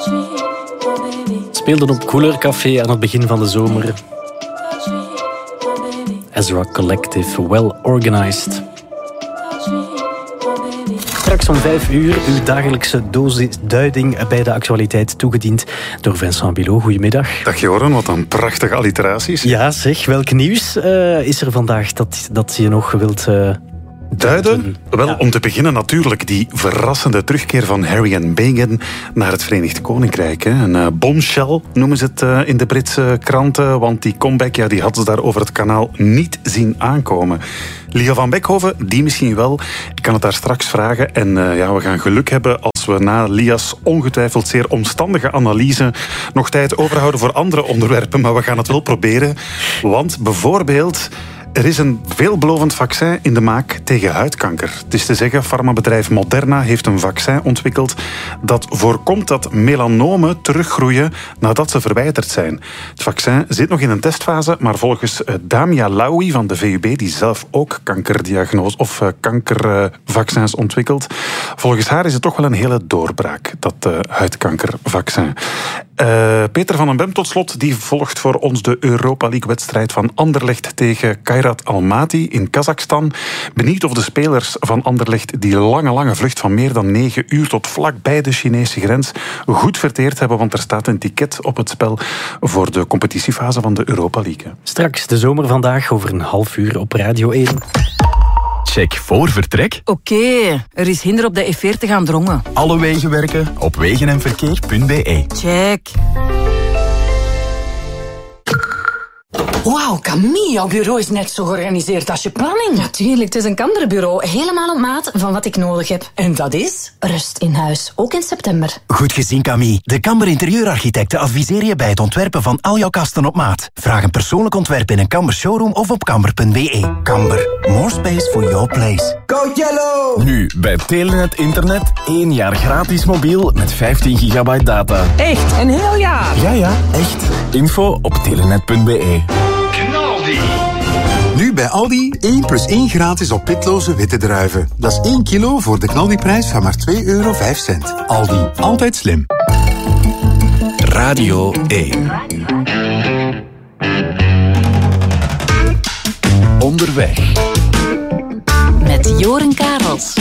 Speelden op Cooler Café aan het begin van de zomer. Ezra Collective, Well Organized. Straks om 5 uur uw dagelijkse dosis duiding bij de actualiteit toegediend door Vincent Bilot. Goedemiddag. Dag Joran, wat een prachtige alliteraties. Ja zeg, welk nieuws is er vandaag dat je nog wilt duiden? Wel, ja. Om te beginnen natuurlijk die verrassende terugkeer van Harry en Meghan naar het Verenigd Koninkrijk. Hè. Een bombshell noemen ze het in de Britse kranten, want die comeback die hadden ze daar over het kanaal niet zien aankomen. Lia van Beckhoven, die misschien wel. Ik kan het daar straks vragen. En we gaan geluk hebben als we na Lia's ongetwijfeld zeer omstandige analyse nog tijd overhouden voor andere onderwerpen. Maar we gaan het wel proberen. Want bijvoorbeeld, er is een veelbelovend vaccin in de maak tegen huidkanker. Het is te zeggen, farmabedrijf Moderna heeft een vaccin ontwikkeld dat voorkomt dat melanomen teruggroeien nadat ze verwijderd zijn. Het vaccin zit nog in een testfase, maar volgens Damia Laoui van de VUB, die zelf ook kankerdiagnose of kankervaccins ontwikkelt, volgens haar is het toch wel een hele doorbraak, dat huidkankervaccin. Peter van den Bem tot slot, die volgt voor ons de Europa League-wedstrijd van Anderlecht tegen Kairat Almaty in Kazachstan. Benieuwd of de spelers van Anderlecht die lange vlucht van meer dan 9 uur tot vlak bij de Chinese grens goed verteerd hebben, want er staat een ticket op het spel voor de competitiefase van de Europa League. Straks de zomer vandaag over een half uur op Radio 1. Check voor vertrek. Oké, er is hinder op de E40 aan Drongen. Alle wegen werken op wegenenverkeer.be. Check. Wauw, Camille, jouw bureau is net zo georganiseerd als je planning. Natuurlijk, het is een Kamberbureau. Helemaal op maat van wat ik nodig heb. En dat is? Rust in huis, ook in september. Goed gezien, Camille. De Kamber interieurarchitecten adviseren je bij het ontwerpen van al jouw kasten op maat. Vraag een persoonlijk ontwerp in een Kamber showroom of op kamber.be. Kamber, more space for your place. Go Yellow! Nu bij Telenet Internet 1 jaar gratis mobiel met 15 gigabyte data. Echt, een heel jaar? Ja, echt. Info op telenet.be. Knaldi! Nu bij Aldi 1 + 1 gratis op pitloze witte druiven. Dat is 1 kilo voor de Knaldi-prijs van maar €2,05. Aldi, altijd slim. Radio 1. Onderweg. Met Joren Karels.